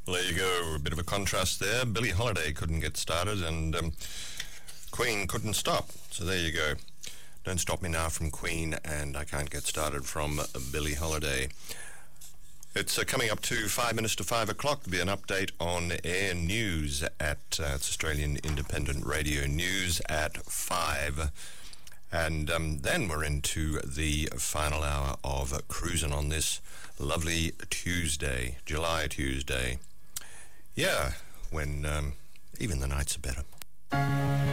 Well, there you go. A bit of a contrast there. Billie Holiday couldn't get started, and Queen couldn't stop. So there you go. Don't Stop Me Now from Queen, and I Can't Get Started from Billie Holiday. It's coming up to 5 minutes to 5 o'clock. There'll be an update on air news at it's Australian Independent Radio News at 5. And then we're into the final hour of cruising on this lovely Tuesday, July Tuesday. Yeah, when even the nights are better.